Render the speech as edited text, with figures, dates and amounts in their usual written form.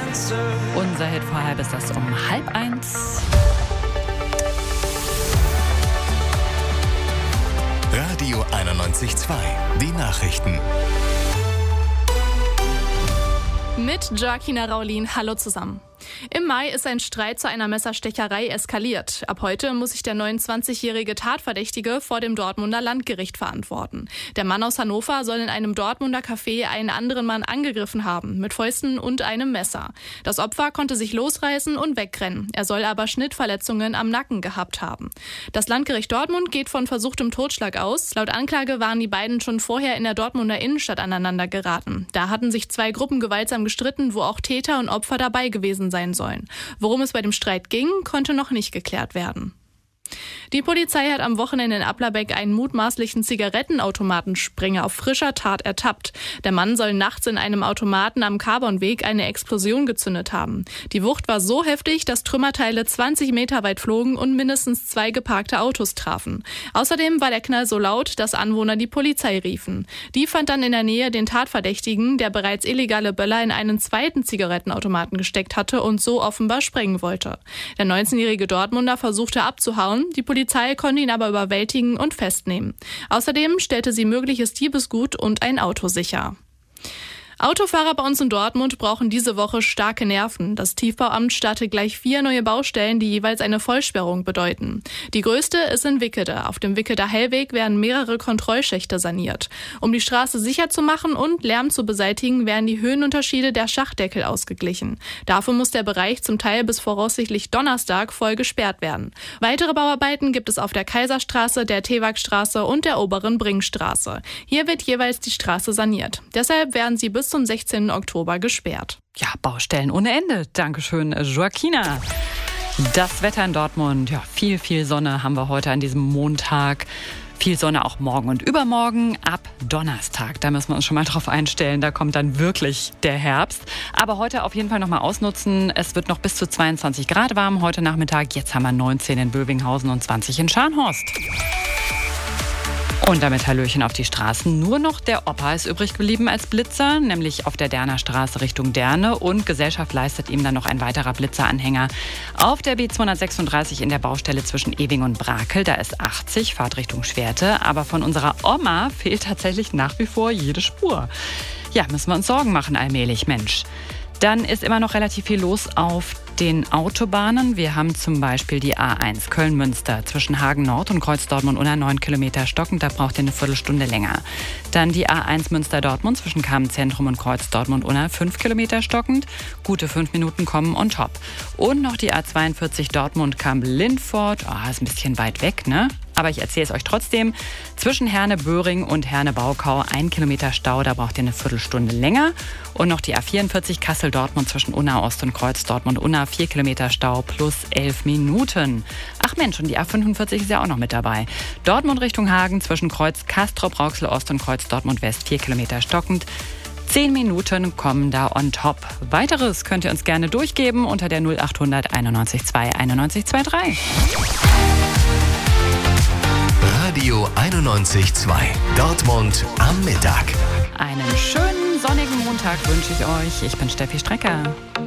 Unser Hit vorher bis das um 12:30. Radio 91.2, die Nachrichten. Mit Joaquina Raulin, hallo zusammen. Im Mai ist ein Streit zu einer Messerstecherei eskaliert. Ab heute muss sich der 29-jährige Tatverdächtige vor dem Dortmunder Landgericht verantworten. Der Mann aus Hannover soll in einem Dortmunder Café einen anderen Mann angegriffen haben, mit Fäusten und einem Messer. Das Opfer konnte sich losreißen und wegrennen. Er soll aber Schnittverletzungen am Nacken gehabt haben. Das Landgericht Dortmund geht von versuchtem Totschlag aus. Laut Anklage waren die beiden schon vorher in der Dortmunder Innenstadt aneinander geraten. Da hatten sich zwei Gruppen gewaltsam gestritten, wo auch Täter und Opfer dabei gewesen sein sollen. Worum es bei dem Streit ging, konnte noch nicht geklärt werden. Die Polizei hat am Wochenende in Applerbeck einen mutmaßlichen Zigarettenautomatenspringer auf frischer Tat ertappt. Der Mann soll nachts in einem Automaten am Karbonweg eine Explosion gezündet haben. Die Wucht war so heftig, dass Trümmerteile 20 Meter weit flogen und mindestens 2 geparkte Autos trafen. Außerdem war der Knall so laut, dass Anwohner die Polizei riefen. Die fand dann in der Nähe den Tatverdächtigen, der bereits illegale Böller in einen zweiten Zigarettenautomaten gesteckt hatte und so offenbar sprengen wollte. Der 19-jährige Dortmunder versuchte abzuhauen. Die Polizei konnte ihn aber überwältigen und festnehmen. Außerdem stellte sie mögliches Diebesgut und ein Auto sicher. Autofahrer bei uns in Dortmund brauchen diese Woche starke Nerven. Das Tiefbauamt startet gleich 4 neue Baustellen, die jeweils eine Vollsperrung bedeuten. Die größte ist in Wickede. Auf dem Wickeder Hellweg werden mehrere Kontrollschächte saniert. Um die Straße sicher zu machen und Lärm zu beseitigen, werden die Höhenunterschiede der Schachdeckel ausgeglichen. Dafür muss der Bereich zum Teil bis voraussichtlich Donnerstag voll gesperrt werden. Weitere Bauarbeiten gibt es auf der Kaiserstraße, der Tewagstraße und der oberen Bringstraße. Hier wird jeweils die Straße saniert. Deshalb werden sie bis zum 16. Oktober gesperrt. Ja, Baustellen ohne Ende. Dankeschön, Joaquina. Das Wetter in Dortmund, ja, viel Sonne haben wir heute an diesem Montag. Viel Sonne auch morgen und übermorgen ab Donnerstag. Da müssen wir uns schon mal drauf einstellen. Da kommt dann wirklich der Herbst. Aber heute auf jeden Fall noch mal ausnutzen. Es wird noch bis zu 22 Grad warm heute Nachmittag. Jetzt haben wir 19 in Bövinghausen und 20 in Scharnhorst. Und damit Hallöchen auf die Straßen. Nur noch der Opa ist übrig geblieben als Blitzer, nämlich auf der Derner Straße Richtung Derne. Und Gesellschaft leistet ihm dann noch ein weiterer Blitzeranhänger. Auf der B236 in der Baustelle zwischen Ewing und Brakel, da ist 80, Fahrtrichtung Schwerte. Aber von unserer Oma fehlt tatsächlich nach wie vor jede Spur. Ja, müssen wir uns Sorgen machen allmählich, Mensch. Dann ist immer noch relativ viel los auf den Autobahnen. Wir haben zum Beispiel die A1 Köln-Münster zwischen Hagen Nord und Kreuz Dortmund-Unna 9 Kilometer stockend. Da braucht ihr eine Viertelstunde länger. Dann die A1 Münster-Dortmund zwischen Kamen-Zentrum und Kreuz Dortmund-Unna 5 Kilometer stockend. Gute 5 Minuten kommen on top. Und noch die A42 Dortmund-Kamp-Lindfort. Ist ein bisschen weit weg, ne? Aber ich erzähle es euch trotzdem. Zwischen Herne-Böhring und Herne-Baukau 1 Kilometer Stau, da braucht ihr eine Viertelstunde länger. Und noch die A44 Kassel-Dortmund zwischen Unna Ost und Kreuz Dortmund-Unna 4 Kilometer Stau plus 11 Minuten. Ach Mensch, und die A45 ist ja auch noch mit dabei. Dortmund Richtung Hagen zwischen Kreuz Castrop-Rauxel-Ost und Kreuz Dortmund-West 4 Kilometer stockend. 10 Minuten kommen da on top. Weiteres könnt ihr uns gerne durchgeben unter der 0800 91 2 91 23. Radio 91.2, Dortmund am Mittag. Einen schönen sonnigen Montag wünsche ich euch. Ich bin Steffi Strecker.